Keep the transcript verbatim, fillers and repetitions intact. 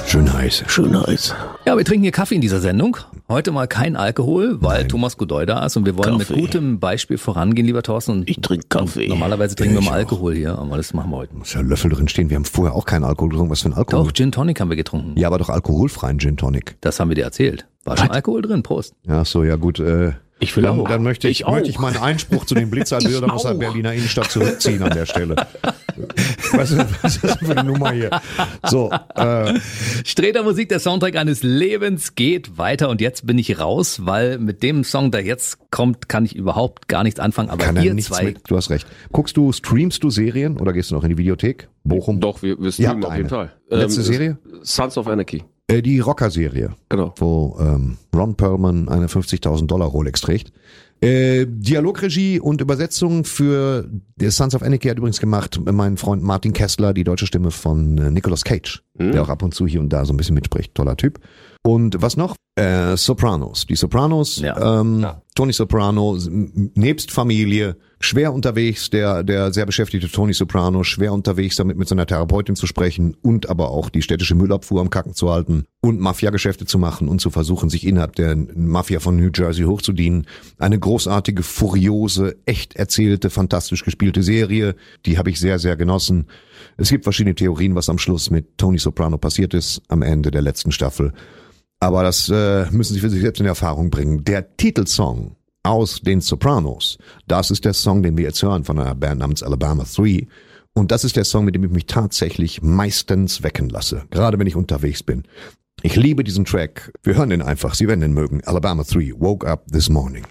Schön heiß. Schön heiß. Ja, wir trinken hier Kaffee in dieser Sendung. Heute mal kein Alkohol, weil Nein. Thomas Godoy da ist und wir wollen Kaffee. mit gutem Beispiel vorangehen, lieber Thorsten. Und ich trinke Kaffee. Normalerweise trinken ich wir mal Alkohol auch. hier, aber das machen wir heute. Muss ja Löffel drin stehen. Wir haben vorher auch keinen Alkohol getrunken. Was für ein Alkohol? Doch, Gin Tonic haben wir getrunken. Ja, aber doch alkoholfreien Gin Tonic. Das haben wir dir erzählt. War Was? schon Alkohol drin, Prost. Ja, so, ja gut. Äh, ich will dann, auch. Dann möchte ich, ich, möchte ich meinen Einspruch zu den Blitzerbildern aus der Berliner Innenstadt zurückziehen an der Stelle. Was ist, was ist das für eine Nummer hier? So, äh. Streter Musik, der Soundtrack eines Lebens geht weiter und jetzt bin ich raus, weil mit dem Song, der jetzt kommt, kann ich überhaupt gar nichts anfangen. Aber kann ihr nichts zwei. Mit, du hast recht. Guckst du, streamst du Serien oder gehst du noch in die Videothek? Bochum? Doch, wir, wir streamen auf jeden Fall. Letzte ähm, Serie? Sons of Anarchy. Die Rocker-Serie, genau. wo ähm, Ron Perlman eine fünfzigtausend Dollar Rolex trägt. Äh, Dialogregie und Übersetzung für The Sons of Anarchy hat übrigens gemacht mein Freund Martin Kessler, die deutsche Stimme von äh, Nicolas Cage, hm. der auch ab und zu hier und da so ein bisschen mitspricht. Toller Typ. Und was noch? Äh, Sopranos. Die Sopranos, ja. Ähm, ja. Tony Soprano, nebst Familie, schwer unterwegs, der der sehr beschäftigte Tony Soprano, schwer unterwegs, damit mit seiner Therapeutin zu sprechen und aber auch die städtische Müllabfuhr am Kacken zu halten und Mafia-Geschäfte zu machen und zu versuchen, sich innerhalb der Mafia von New Jersey hochzudienen. Eine großartige, furiose, echt erzählte, fantastisch gespielte Serie, die habe ich sehr, sehr genossen. Es gibt verschiedene Theorien, was am Schluss mit Tony Soprano passiert ist, am Ende der letzten Staffel. Aber das äh, müssen Sie für sich selbst in Erfahrung bringen. Der Titelsong aus den Sopranos, das ist der Song, den wir jetzt hören von einer Band namens Alabama drei. Und das ist der Song, mit dem ich mich tatsächlich meistens wecken lasse, gerade wenn ich unterwegs bin. Ich liebe diesen Track. Wir hören den einfach. Sie werden den mögen. Alabama drei, Woke Up This Morning.